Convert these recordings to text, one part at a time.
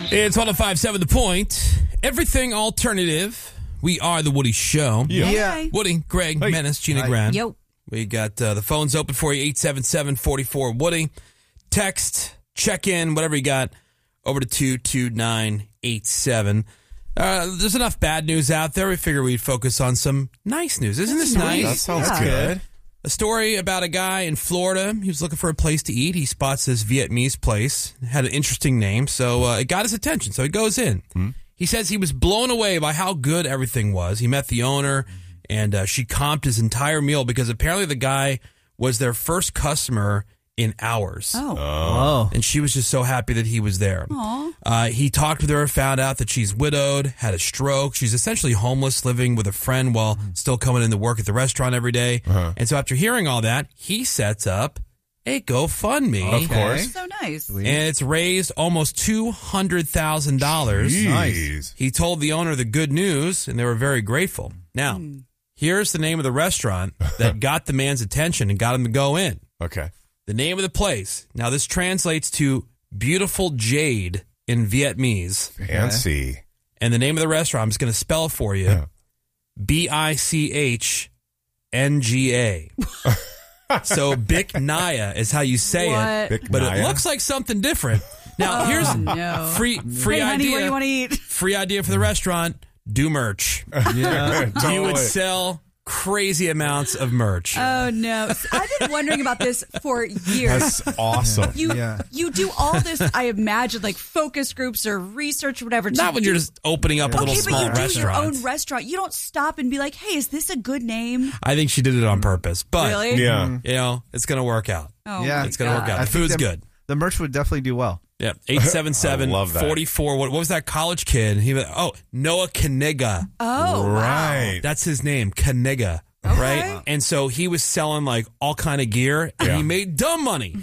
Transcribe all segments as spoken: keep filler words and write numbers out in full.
It's one oh five point seven The Point. Everything alternative. We are the Woody Show. Yeah. Yeah. Woody, Greg, Hey. Menace, Gina Hi. Grant. Yo. We got uh, the phones open for you, eight seven seven, four four, Woody. Text, check in, whatever you got, over to two two nine eight seven. Uh, there's enough bad news out there. We figure we'd focus on some nice news. Isn't this nice? That sounds Yeah. good. A story about a guy in Florida. He was looking for a place to eat. He spots this Vietnamese place. It had an interesting name, so uh, it got his attention. So he goes in. Hmm. He says he was blown away by how good everything was. He met the owner, and uh, she comped his entire meal because apparently the guy was their first customer in hours. Oh. Oh. And she was just so happy that he was there. Uh, he talked with her, found out that she's widowed, had a stroke. She's essentially homeless, living with a friend while still coming into work at the restaurant every day. Uh-huh. And so after hearing all that, he sets up a GoFundMe. Of course. So nice. And it's raised almost two hundred thousand dollars. Jeez. He told the owner the good news, and they were very grateful. Now, here's the name of the restaurant that got the man's attention and got him to go in. Okay. The name of the place. Now, this translates to Beautiful Jade in Vietnamese. Fancy. And the name of the restaurant, I'm just going to spell it for you. Yeah. B I C H N G A. So, Bic Naya is how you say it. What? Bic But Naya. it looks like something different. Now, Oh, here's no. free free Hey, honey, where idea. you want to eat? Free idea for the restaurant. Do merch. Yeah. You would Totally. sell crazy amounts of merch. Oh, no. I've been wondering about this for years. That's awesome. You Yeah. you do all this, I imagine, like focus groups or research or whatever. Not to when do- you're just opening up a little Okay, small but you do restaurant. your own restaurant. You don't stop and be like, hey, is this a good name? I think she did it on purpose. But, Really? Yeah. you know, it's going to work out. Oh, Yeah. my It's going to work God. out. I The think food's the- good. The merch would definitely do well. Yeah, eight seven seven, I love that. four four. What, what was that college kid? He was, oh, Noah Kaniga. Oh, wow. Right. That's his name, Kaniga. Right? And so he was selling like all kind of gear and Yeah. he made dumb money.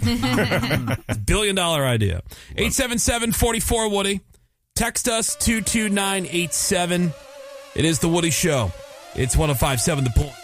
Billion dollar idea. eight seven seven, four four, Woody. Text us two two nine eight seven. It is the Woody Show. It's one oh five point seven The Point.